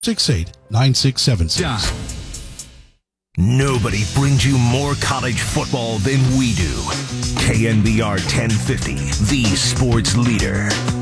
888-968-9676. Nobody brings you more college football than we do. KNBR 1050, the sports leader.